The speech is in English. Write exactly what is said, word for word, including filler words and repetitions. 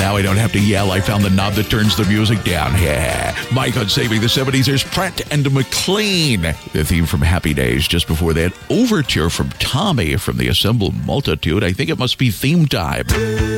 now I don't have to yell. I found the knob that turns the music down. Yeah. Mike on Saving the seventies. There's Pratt and McLean. The theme from Happy Days. Just before that, Overture from Tommy from the Assembled Multitude. I think it must be theme time.